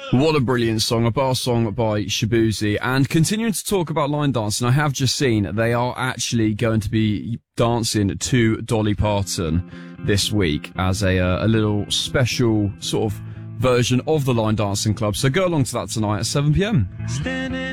What a brilliant song, a bar song by Shaboozey. And continuing to talk about line dancing, I have just seen they are actually going to be dancing to Dolly Parton this week as a little special sort of version of the Line Dancing Club. So go along to that tonight at 7 p.m.